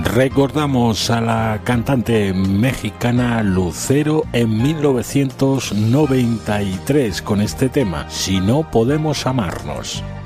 Recordamos a la cantante mexicana Lucero en 1993 con este tema, Si no podemos amarnos.